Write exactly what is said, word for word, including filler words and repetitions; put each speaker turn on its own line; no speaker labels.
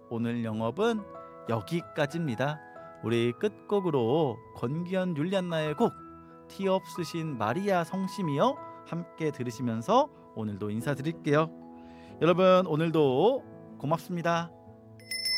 오늘 영업은 여기까지입니다. 우리 끝곡으로 권기현 율리안나의 곡 티 없으신 마리아 성심이여 함께 들으시면서 오늘도 인사드릴게요. 여러분 오늘도 고맙습니다.